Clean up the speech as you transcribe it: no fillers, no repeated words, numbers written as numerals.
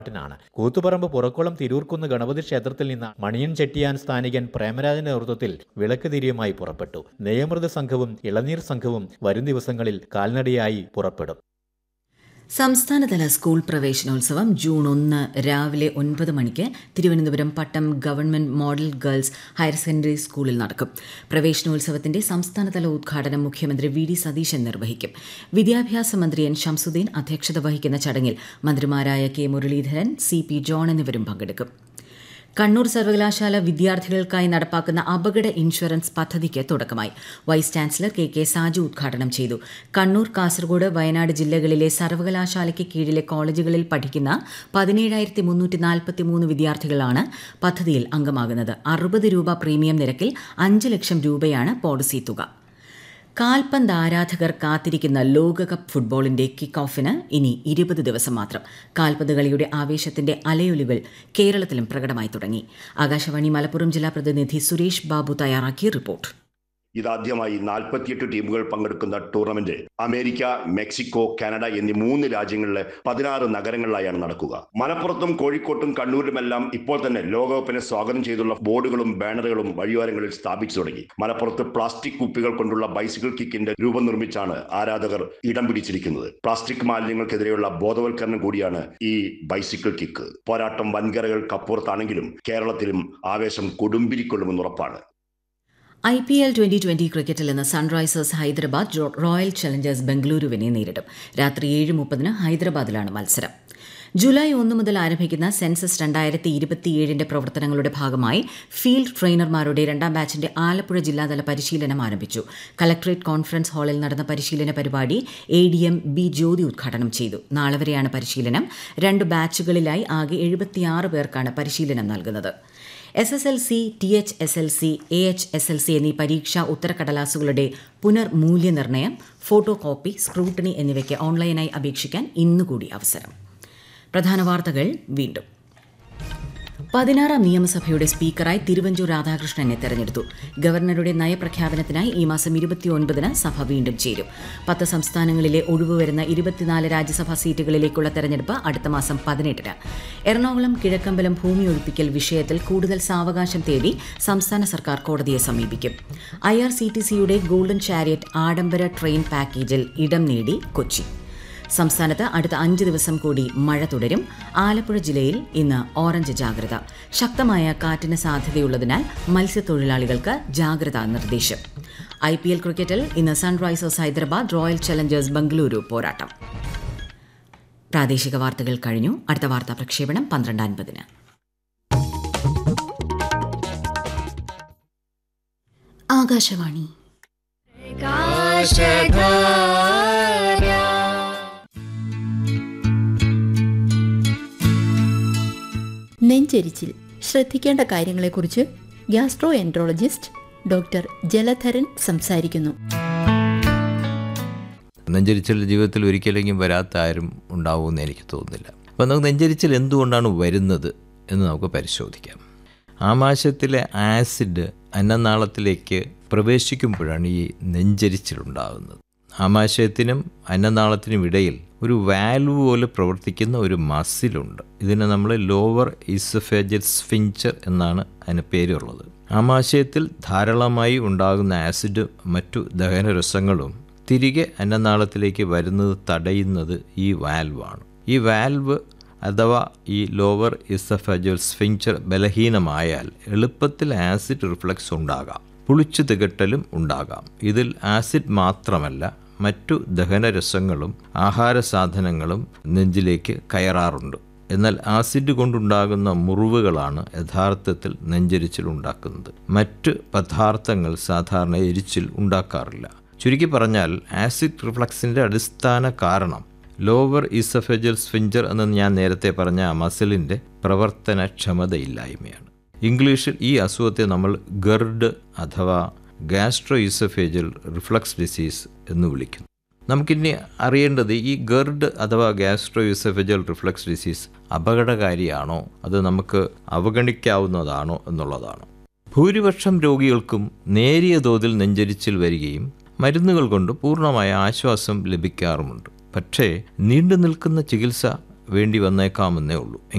ാണ്. കൂത്തുപറമ്പ് പുറക്കുളം തിരൂർക്കുന്ന് ഗണപതി ക്ഷേത്രത്തിൽ നിന്ന് മണിയൻ ചെട്ടിയാൻ സ്ഥാനികൻ പ്രേമരാജന്റെ നേതൃത്വത്തിൽ വിളക്ക് തിരിയുമായി പുറപ്പെട്ടു. നെയ്യമൃത സംഘവും ഇളനീർ സംഘവും വരും ദിവസങ്ങളിൽ കാൽനടയായി പുറപ്പെടും. സംസ്ഥാനതല സ്കൂൾ പ്രവേശനോത്സവം ജൂൺ 1 രാവിലെ 9 മണിക്ക് തിരുവനന്തപുരം പട്ടം government model girls higher secondary സ്കൂളിൽ നടക്കും. പ്രവേശനോത്സവത്തിന്റെ സംസ്ഥാനതല ഉദ്ഘാടനം മുഖ്യമന്ത്രി വി.ഡി. സതീശൻ നിർവഹിക്കും. വിദ്യാഭ്യാസ മന്ത്രി എൻ. ശംസുദ്ദീൻ അധ്യക്ഷത വഹിക്കുന്ന ചടങ്ങിൽ മന്ത്രിമാരായ കെ. മുരളീധരൻ, സി.പി. ജോൺ എന്നിവരും പങ്കെടുക്കും. കണ്ണൂർ സർവകലാശാല വിദ്യാർത്ഥികൾക്കായി നടപ്പാക്കുന്ന അപകട ഇൻഷുറൻസ് പദ്ധതിക്ക് തുടക്കമായി. Vice chancellor K. സാജു ഉദ്ഘാടനം ചെയ്തു. കണ്ണൂർ, കാസർഗോഡ്, വയനാട് ജില്ലകളിലെ സർവകലാശാലയ്ക്ക് കീഴിലെ കോളേജുകളിൽ പഠിക്കുന്ന 17,343 വിദ്യാർത്ഥികളാണ് പദ്ധതിയിൽ അംഗമാകുന്നത്. 60 രൂപ പ്രീമിയം നിരക്കിൽ 5 ലക്ഷം രൂപയാണ് പോളിസി തുക. കാൽപന്ത് ആരാധകർ കാത്തിരിക്കുന്ന ലോകകപ്പ് ഫുട്ബോളിന്റെ കിക്ക് ഓഫിന് ഇനി 20 ദിവസം മാത്രം. കാൽപന്ത് കളിയുടെ ആവേശത്തിന്റെ അലയൊലികൾ കേരളത്തിലും പ്രകടമായി തുടങ്ങി. ആകാശവാണി മലപ്പുറം ജില്ലാ പ്രതിനിധി സുരേഷ് ബാബു തയ്യാറാക്കിയ റിപ്പോർട്ട്. ഇതാദ്യമായി 48 ടീമുകൾ പങ്കെടുക്കുന്ന ടൂർണമെന്റ് അമേരിക്ക, മെക്സിക്കോ, കാനഡ എന്നീ 3 രാജ്യങ്ങളിലെ 16 നഗരങ്ങളിലായാണ് നടക്കുക. മലപ്പുറത്തും കോഴിക്കോട്ടും കണ്ണൂരിലുമെല്ലാം ഇപ്പോൾ തന്നെ ലോകകപ്പിനെ സ്വാഗതം ചെയ്തുള്ള ബോർഡുകളും ബാനറുകളും വഴിയോരങ്ങളിൽ സ്ഥാപിച്ചു തുടങ്ങി. മലപ്പുറത്ത് പ്ലാസ്റ്റിക് കുപ്പികൾ കൊണ്ടുള്ള ബൈസിക്കിൾ കിക്കിന്റെ രൂപം നിർമ്മിച്ചാണ് ആരാധകർ ഇടം പിടിച്ചിരിക്കുന്നത്. പ്ലാസ്റ്റിക് മാലിന്യങ്ങൾക്കെതിരെയുള്ള ബോധവൽക്കരണം കൂടിയാണ് ഈ ബൈസിക്കിൾ കിക്ക്. പോരാട്ടം വൻകരകൾക്കപ്പുറത്താണെങ്കിലും കേരളത്തിലും ആവേശം കൊടുമ്പിരിക്കൊള്ളുമെന്ന് ഉറപ്പാണ്. IPL 2020 ക്രിക്കറ്റിൽ ഇന്ന് സൺറൈസേഴ്സ് ഹൈദരാബാദ് റോയൽ ചലഞ്ചേഴ്സ് ബംഗളൂരുവിനെ നേരിടും. രാത്രി 7:30 ഹൈദരാബാദിലാണ് മത്സരം. ജൂലൈ 1 മുതൽ ആരംഭിക്കുന്ന സെൻസസ് 2027ന്റെ പ്രവർത്തനങ്ങളുടെ ഭാഗമായി ഫീൽഡ് ട്രെയിനർമാരുടെ 2ാം ബാച്ചിന്റെ ആലപ്പുഴ ജില്ലാതല പരിശീലനം ആരംഭിച്ചു. കളക്ടറേറ്റ് കോൺഫറൻസ് ഹാളിൽ നടന്ന പരിശീലന പരിപാടി ADM B. ജ്യോതി ഉദ്ഘാടനം ചെയ്തു. നാളെ വരെയാണ് പരിശീലനം. 2 ബാച്ചുകളിലായി ആകെ 76 പേർക്കാണ് പരിശീലനം നൽകുന്നത്. SSLC, THSLC, AHSLC എന്നീ പരീക്ഷാ ഉത്തരക്കടലാസുകളുടെ പുനർമൂല്യനിർണ്ണയം, ഫോട്ടോ കോപ്പി, സ്ക്രൂട്ടണി എന്നിവയ്ക്ക് ഓൺലൈനായി അപേക്ഷിക്കാൻ ഇന്നുകൂടി അവസരം. പ്രധാന വാർത്തകൾ വീണ്ടും. 16ാം നിയമസഭയുടെ സ്പീക്കറായി തിരുവഞ്ചൂർ രാധാകൃഷ്ണനെ തെരഞ്ഞെടുത്തു. ഗവർണറുടെ നയപ്രഖ്യാപനത്തിനായി ഈ മാസം 29 സഭ വീണ്ടും ചേരും. 10 സംസ്ഥാനങ്ങളിലെ ഒഴിവുവരുന്ന 24 രാജ്യസഭാ സീറ്റുകളിലേക്കുള്ള തെരഞ്ഞെടുപ്പ് അടുത്ത മാസം 18-ന്. എറണാകുളം കിഴക്കമ്പലം ഭൂമി ഒഴിപ്പിക്കൽ വിഷയത്തിൽ കൂടുതൽ സാവകാശം തേടി സംസ്ഥാന സർക്കാർ കോടതിയെ സമീപിക്കും. IRCTCയുടെ ഗോൾഡൻ ചാരിയറ്റ് ആഡംബര ട്രെയിൻ പാക്കേജിൽ ഇടം നേടി കൊച്ചി. സംസ്ഥാനത്ത് അടുത്ത 5 ദിവസം കൂടി മഴ തുടരും. ആലപ്പുഴ ജില്ലയിൽ ഇന്ന് ഓറഞ്ച് ജാഗ്രത. ശക്തമായ കാറ്റിന് സാധ്യതയുള്ളതിനാൽ മത്സ്യത്തൊഴിലാളികൾക്ക് ജാഗ്രതാ നിർദ്ദേശം. IPL ക്രിക്കറ്റിൽ ഇന്ന് Sunrisers Hyderabad royal Challengers Bengaluru പോരാട്ടം. പ്രാദേശിക വാർത്തകൾ കഴിഞ്ഞു. അടുത്ത വാർത്താ പ്രക്ഷേപണം 12:50. ആകാശവാണി. നെഞ്ചെരിച്ചിൽ ശ്രദ്ധിക്കേണ്ട കാര്യങ്ങളെക്കുറിച്ച് ഗ്യാസ്ട്രോ എൻട്രോളജിസ്റ്റ് ഡോക്ടർ ജലധരൻ സംസാരിക്കുന്നു. നെഞ്ചരിച്ചിൽ ജീവിതത്തിൽ ഒരിക്കലെങ്കിലും വരാത്ത ആരും ഉണ്ടാവുമെന്ന് എനിക്ക് തോന്നുന്നില്ല. അപ്പോൾ നമുക്ക് നെഞ്ചരിച്ചിൽ എന്തുകൊണ്ടാണ് വരുന്നത് എന്ന് നമുക്ക് പരിശോധിക്കാം. ആമാശയത്തിലെ ആസിഡ് അന്നനാളത്തിലേക്ക് പ്രവേശിക്കുമ്പോഴാണ് ഈ നെഞ്ചരിച്ചിലുണ്ടാകുന്നത്. ആമാശയത്തിനും അന്നനാളത്തിനും ഇടയിൽ ഒരു വാൽവ് പോലെ പ്രവർത്തിക്കുന്ന ഒരു മസിലുണ്ട്. ഇതിനെ നമ്മൾ ലോവർ ഈസോഫേജൽ സ്ഫിൻക്ചർ എന്നാണ് അതിന് പേരുള്ളത്. ആമാശയത്തിൽ ധാരാളമായി ഉണ്ടാകുന്ന ആസിഡ് മറ്റു ദഹനരസങ്ങളും തിരികെ അന്നനാളത്തിലേക്ക് വരുന്നത് തടയുന്നത് ഈ വാൽവാണ്. ഈ വാൽവ് അഥവാ ഈ ലോവർ ഈസോഫേജൽ സ്ഫിൻക്ചർ ബലഹീനമായാൽ എളുപ്പത്തിൽ ആസിഡ് റിഫ്ലക്സ് ഉണ്ടാകാം, പുളിച്ചു തികട്ടലും ഉണ്ടാകാം. ഇതിൽ ആസിഡ് മാത്രമല്ല, മറ്റു ദഹനരസങ്ങളും ആഹാര സാധനങ്ങളും നെഞ്ചിലേക്ക് കയറാറുണ്ട്. എന്നാൽ ആസിഡ് കൊണ്ടുണ്ടാകുന്ന മുറിവുകളാണ് യഥാർത്ഥത്തിൽ നെഞ്ചെരിച്ചിൽ ഉണ്ടാക്കുന്നത്. മറ്റ് പദാർത്ഥങ്ങൾ സാധാരണ എരിച്ചിൽ ഉണ്ടാക്കാറില്ല. ചുരുക്കി പറഞ്ഞാൽ ആസിഡ് റിഫ്ലക്സിൻ്റെ അടിസ്ഥാന കാരണം ലോവർ ഈസോഫേജൽ സ്ഫിൻക്ചർ എന്ന് ഞാൻ നേരത്തെ പറഞ്ഞ ആ മസിലിൻ്റെ പ്രവർത്തനക്ഷമതയില്ലായ്മയാണ്. ഇംഗ്ലീഷിൽ ഈ അസുഖത്തെ നമ്മൾ ഗർഡ് അഥവാ ഗാസ്ട്രോ ഈസോഫേജൽ റിഫ്ലക്സ് ഡിസീസ് എന്ന് വിളിക്കുന്നു. നമുക്കിനി അറിയേണ്ടത് ഈ ഗർഡ് അഥവാ ഗാസ്ട്രോ ഈസോഫേജൽ റിഫ്ലക്സ് ഡിസീസ് അപകടകാരിയാണോ, അത് നമുക്ക് അവഗണിക്കാവുന്നതാണോ എന്നുള്ളതാണ്. ഭൂരിപക്ഷം രോഗികൾക്കും നേരിയ തോതിൽ നെഞ്ചരിച്ചിൽ വരികയും മരുന്നുകൾ കൊണ്ട് പൂർണ്ണമായ ആശ്വാസം ലഭിക്കാറുമുണ്ട്. പക്ഷേ നീണ്ടു നിൽക്കുന്ന ചികിത്സ വേണ്ടി വന്നേക്കാമെന്നേ ഉള്ളൂ.